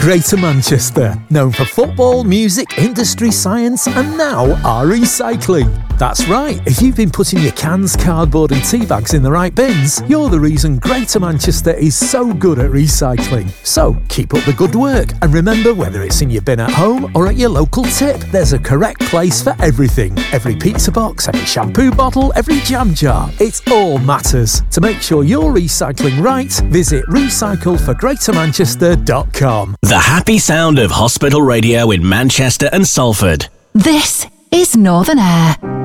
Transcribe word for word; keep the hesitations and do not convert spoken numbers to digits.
Greater Manchester, known for football, music, industry, science and now our recycling. That's right, if you've been putting your cans, cardboard and tea bags in the right bins, you're the reason Greater Manchester is so good at recycling. So keep up the good work and remember, whether it's in your bin at home or at your local tip, there's a correct place for everything. Every pizza box, every shampoo bottle, every jam jar. It all matters. To make sure you're recycling right, visit recycle for greater manchester dot com. The happy sound of hospital radio in Manchester and Salford. This is Northern Air.